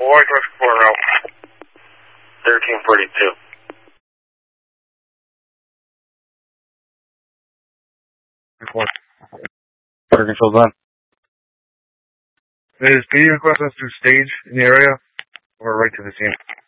White Horse Coronel. 1342. Water control done. Can you request us to stage in the area or right to the scene?